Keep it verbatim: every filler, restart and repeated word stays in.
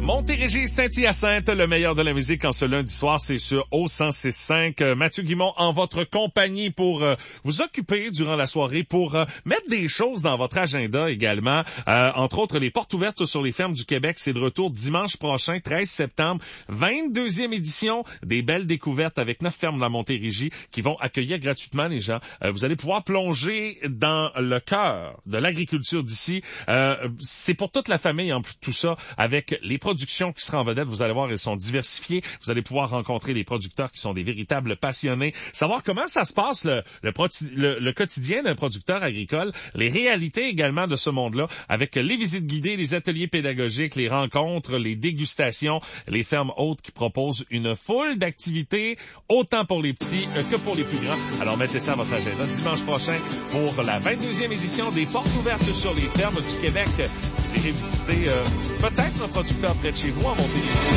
Montérégie, Saint-Hyacinthe, le meilleur de la musique en ce lundi soir, c'est sur O cent six cinq. Euh, Mathieu Guimont en votre compagnie pour euh, vous occuper durant la soirée, pour euh, mettre des choses dans votre agenda également. Euh, entre autres, les portes ouvertes sur les fermes du Québec, c'est de retour dimanche prochain, treize septembre, vingt-deuxième édition, des belles découvertes avec neuf fermes de la Montérégie qui vont accueillir gratuitement les gens. Euh, vous allez pouvoir plonger dans le cœur de l'agriculture d'ici. Euh, c'est pour toute la famille en plus de tout ça, avec les productions qui seront en vedette. Vous allez voir, elles sont diversifiées. Vous allez pouvoir rencontrer les producteurs qui sont des véritables passionnés. Savoir comment ça se passe, le, le, le, le quotidien d'un producteur agricole, les réalités également de ce monde-là, avec les visites guidées, les ateliers pédagogiques, les rencontres, les dégustations, les fermes hautes qui proposent une foule d'activités, autant pour les petits que pour les plus grands. Alors mettez ça à votre agenda dimanche prochain pour la vingt-deuxième édition des portes ouvertes sur les fermes du Québec. Vous irez visiter euh, peut-être un producteur près de chez vous en Montérégie.